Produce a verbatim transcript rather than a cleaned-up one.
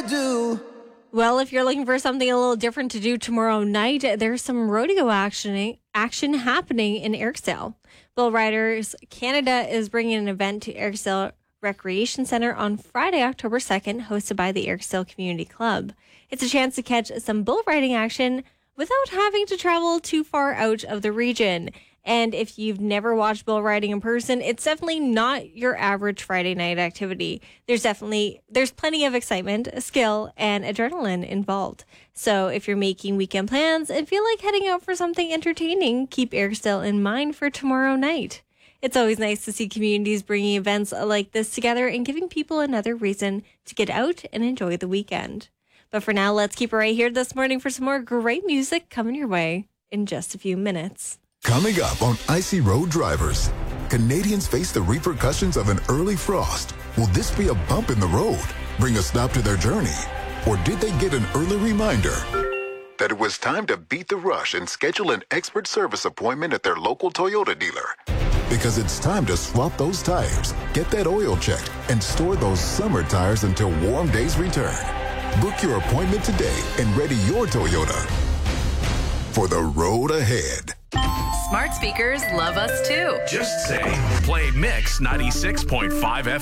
do. Well, if you're looking for something a little different to do tomorrow night, there's some rodeo action, action happening in Eriksdale. Bull Riders Canada is bringing an event to Eriksdale Recreation Centre on Friday, October second, hosted by the Eriksdale Community Club. It's a chance to catch some bull riding action without having to travel too far out of the region. And if you've never watched bull riding in person, it's definitely not your average Friday night activity. There's definitely, there's plenty of excitement, skill, and adrenaline involved. So if you're making weekend plans and feel like heading out for something entertaining, keep Eriksdale in mind for tomorrow night. It's always nice to see communities bringing events like this together and giving people another reason to get out and enjoy the weekend. But for now, let's keep it right here this morning for some more great music coming your way in just a few minutes. Coming up on Icy Road Drivers, Canadians face the repercussions of an early frost. Will this be a bump in the road, bring a stop to their journey? Or did they get an early reminder that it was time to beat the rush and schedule an expert service appointment at their local Toyota dealer? Because it's time to swap those tires, get that oil checked, and store those summer tires until warm days return. Book your appointment today and ready your Toyota for the road ahead. Smart speakers love us too. Just say, play Mix ninety-six point five F M.